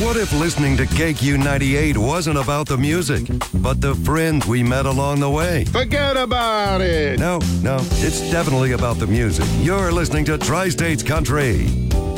What if listening to KQ98 wasn't about the music, but the friends we met along the way? Forget about it. No, it's definitely about the music. You're listening to Tri-States Country.